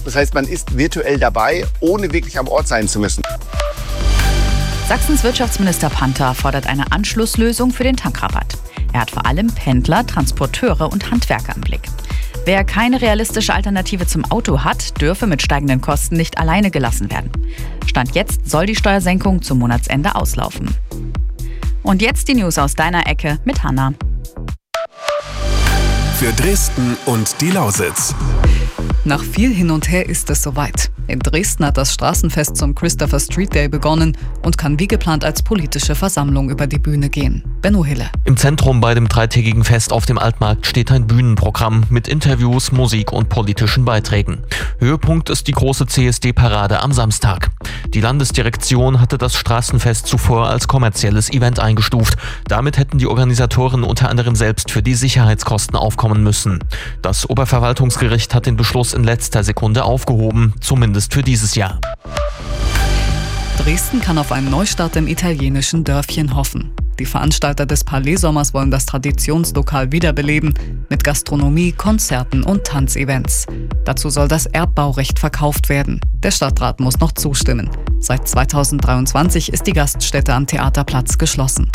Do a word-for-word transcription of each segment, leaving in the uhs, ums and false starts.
Das heißt, man ist virtuell dabei, ohne wirklich am Ort sein zu müssen. Sachsens Wirtschaftsminister Panther fordert eine Anschlusslösung für den Tankrabatt. Er hat vor allem Pendler, Transporteure und Handwerker im Blick. Wer keine realistische Alternative zum Auto hat, dürfe mit steigenden Kosten nicht alleine gelassen werden. Stand jetzt soll die Steuersenkung zum Monatsende auslaufen. Und jetzt die News aus deiner Ecke mit Hanna. Für Dresden und die Lausitz. Nach viel Hin und Her ist es soweit. In Dresden hat das Straßenfest zum Christopher Street Day begonnen und kann wie geplant als politische Versammlung über die Bühne gehen. Benno Hille. Im Zentrum bei dem dreitägigen Fest auf dem Altmarkt steht ein Bühnenprogramm mit Interviews, Musik und politischen Beiträgen. Höhepunkt ist die große C S D-Parade am Samstag. Die Landesdirektion hatte das Straßenfest zuvor als kommerzielles Event eingestuft. Damit hätten die Organisatoren unter anderem selbst für die Sicherheitskosten aufkommen müssen. Das Oberverwaltungsgericht hat den Beschluss in letzter Sekunde aufgehoben, zumindest für dieses Jahr. Dresden kann auf einen Neustart im italienischen Dörfchen hoffen. Die Veranstalter des Palais-Sommers wollen das Traditionslokal wiederbeleben mit Gastronomie, Konzerten und Tanzevents. Dazu soll das Erbbaurecht verkauft werden. Der Stadtrat muss noch zustimmen. Seit zweitausenddreiundzwanzig ist die Gaststätte am Theaterplatz geschlossen.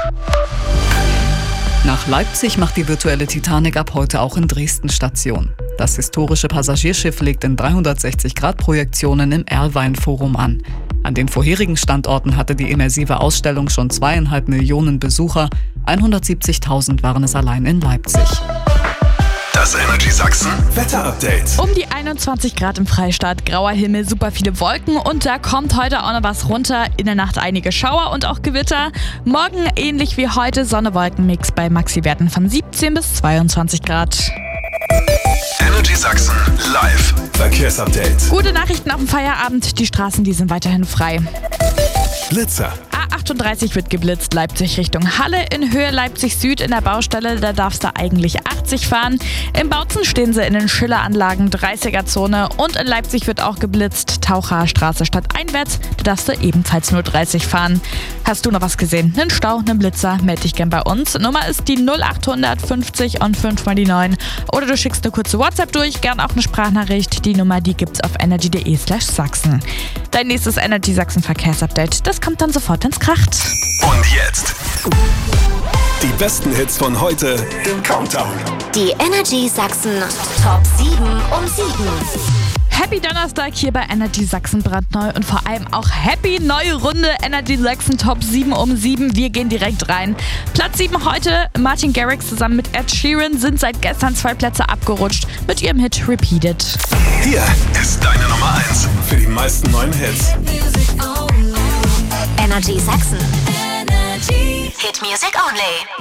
Nach Leipzig macht die virtuelle Titanic ab heute auch in Dresden Station. Das historische Passagierschiff legt in dreihundertsechzig Grad Projektionen im Erlwein-Forum an. An den vorherigen Standorten hatte die immersive Ausstellung schon zweieinhalb Millionen Besucher. hundertsiebzigtausend waren es allein in Leipzig. Das Energy Sachsen Wetterupdate. Um die einundzwanzig Grad im Freistaat, grauer Himmel, super viele Wolken und da kommt heute auch noch was runter. In der Nacht einige Schauer und auch Gewitter. Morgen ähnlich wie heute Sonne-Wolken-Mix bei Maxi-Werten von siebzehn bis zweiundzwanzig Grad. Energy Sachsen live Verkehrsupdate. Gute Nachrichten auf dem Feierabend, die Straßen, die sind weiterhin frei. Blitzer. A achtunddreißig wird geblitzt, Leipzig Richtung Halle, in Höhe Leipzig Süd in der Baustelle, da darfst du eigentlich achtzig fahren. In Bautzen stehen sie in den Schilleranlagen, dreißiger-Zone und in Leipzig wird auch geblitzt, Taucher Straße stadteinwärts, da darfst du ebenfalls nur dreißig fahren. Hast du noch was gesehen? Einen Stau, einen Blitzer, melde dich gern bei uns. Nummer ist die null achthundert fünfzig und fünf mal die neun. Oder du schickst eine kurze WhatsApp durch, gern auch eine Sprachnachricht. Die Nummer, die gibt's auf energy.de slash Sachsen. Dein nächstes Energy Sachsen Verkehrsupdate, das kommt dann sofort ins Kracht. Und jetzt die besten Hits von heute im Countdown. Die Energy Sachsen Top sieben um sieben. Happy Donnerstag hier bei Energy Sachsen brandneu und vor allem auch happy neue Runde Energy Sachsen Top sieben um sieben. Wir gehen direkt rein. Platz sieben heute, Martin Garrix zusammen mit Ed Sheeran sind seit gestern zwei Plätze abgerutscht mit ihrem Hit Repeated. Hier ist deine Nummer eins für die meisten neuen Hits. Energy Sachsen. Energy. Hit Music Only.